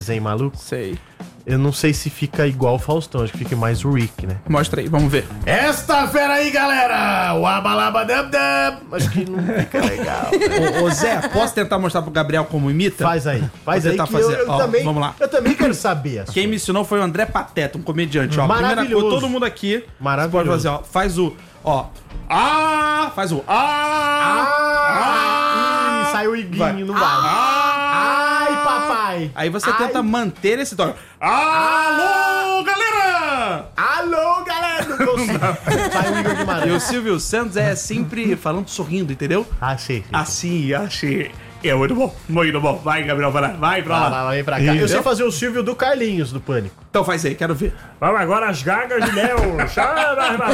desenho maluco? Sei. Eu não sei se fica igual o Faustão, acho que fica mais o Rick, né? Mostra aí, vamos ver. Esta fera aí, galera! O abalabadabdab! Acho que não fica legal. Ô Zé, posso tentar mostrar pro Gabriel como imita? Faz aí. Faz aí tentar que fazer. eu Ó, também, vamos lá. Eu também quero saber. Quem me ensinou foi o André Pateta, um comediante. Ó, primeira Maravilhoso. coisa, todo mundo aqui. Maravilhoso. Pode fazer, ó. Faz o. Ó. Faz o. Ih, saiu o iguinho no Vai. vale. Ai, papai. Aí você tenta manter esse tom. Alô, galera! Alô, galera! Não consigo. Saiu o Igor E o Guimarães. Silvio Santos é sempre falando, sorrindo, entendeu? Achei. Assim. É muito bom, muito bom. Vai, Gabriel, vai pra lá. Vem pra cá. Eu sei fazer o Silvio do Carlinhos, do Pânico. Então faz aí, quero ver. Vamos agora as gagas de Léo. Mas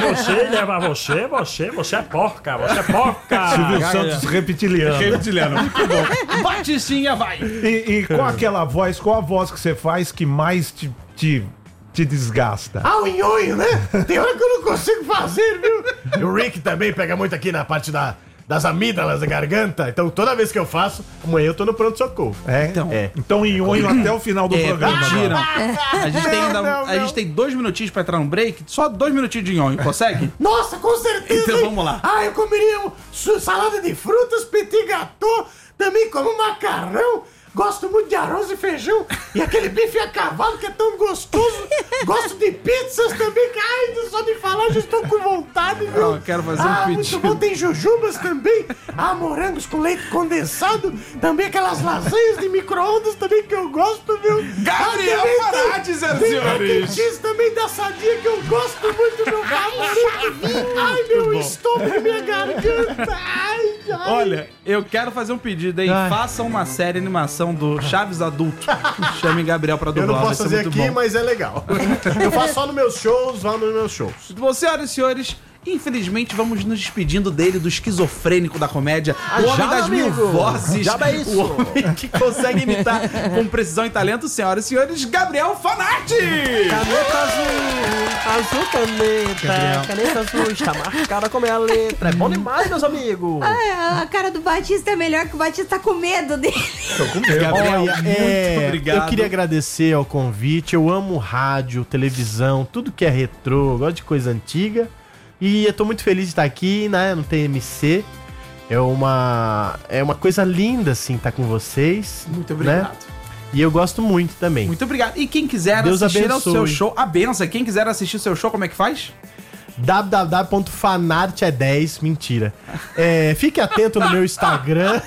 você é porca, você é porca. Silvio Santos reptiliano. Reptiliano, muito bom. Batistinha, vai. E qual aquela voz, qual a voz que você faz que mais te desgasta? Ah, o nhonho, né? Tem hora que eu não consigo fazer, viu? E o Rick também pega muito aqui na parte das amígdalas da garganta. Então, toda vez que eu faço, amanhã eu tô no pronto-socorro. Então nhonho até o final do programa. Mentira. agora. A gente tem ainda, Não. a gente tem 2 minutinhos pra entrar no break. Só 2 minutinhos de nhonho, consegue? Nossa, com certeza! Então hein? vamos lá. Ah, eu comeria salada de frutas, petit gâteau, também como macarrão. Gosto muito de arroz e feijão. E aquele bife a cavalo que é tão gostoso. Gosto de pizzas também. Que, ai, só de falar já estou com vontade, viu? Eu quero fazer um muito pedido. bom. Tem jujubas também. Ah, morangos com leite condensado. Também aquelas lasanhas de micro-ondas também que eu gosto, viu? Gabriel também Farad, senhoras e tem mac and senhores. cheese também da Sadia que eu gosto muito, meu favorito. Ai, meu estômago, minha garganta. Ai, ai. Olha, eu quero fazer um pedido, hein? Faça uma série animação do Chaves Adulto. Chame Gabriel pra Eu dublar. não vai posso ser fazer muito aqui, bom. mas é legal. Eu faço só nos meus shows, vá nos meus shows. Bom, senhoras e senhores, infelizmente vamos nos despedindo dele, do esquizofrênico da comédia, o homem já, das mil amigo. vozes, Já é isso. o homem que consegue imitar com precisão e talento, senhoras e senhores, Gabriel Fanarti! Caneta azul caneta. Gabriel. Caneta azul está marcada com a minha letra. É bom demais, meus amigos. A cara do Batista é melhor que o Batista tá com medo dele. Gabriel, Olha, muito obrigado. eu queria agradecer ao convite. Eu amo rádio, televisão, tudo que é retrô, eu gosto de coisa antiga. E eu tô muito feliz de estar aqui, né, no TMC. É uma coisa linda, assim, estar com vocês. Muito obrigado. Né? E eu gosto muito também. Muito obrigado. E quem quiser Deus assistir ao abençoe. seu show, a benção. Quem quiser assistir o seu show, como é que faz? www.fanart é 10, mentira. Fique atento no meu Instagram.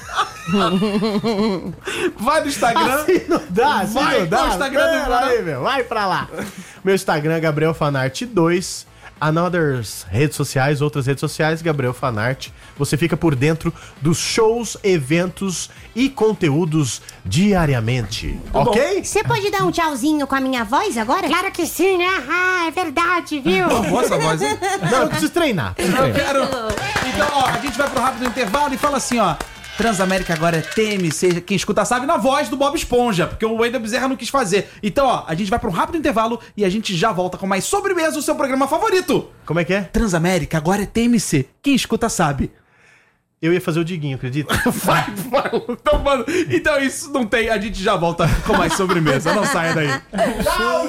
Vai no Instagram. Assim não dá, assim Vai não dá. no Instagram do Pera Bruno. aí, meu, vai pra lá. Meu Instagram é Gabriel Fanart 2. Another redes sociais, outras redes sociais, Gabriel Fanart. Você fica por dentro dos shows, eventos e conteúdos diariamente. Ok? Você pode dar um tchauzinho com a minha voz agora? Claro que sim, né? Ah, é verdade, viu? Boa essa voz, hein? Não, eu preciso treinar. Eu quero. Então, ó, a gente vai pro rápido intervalo e fala assim, ó. Transamérica agora é TMC, quem escuta sabe, na voz do Bob Esponja, porque o Wendel Bezerra não quis fazer. Então, ó, a gente vai pra um rápido intervalo e a gente já volta com mais Sobremesa, o seu programa favorito. Como é que é? Transamérica agora é TMC, quem escuta sabe. Eu ia fazer o Diguinho, acredita? Vai. Então, mano, então isso não tem, a gente já volta com mais Sobremesa, não saia daí. Tchau,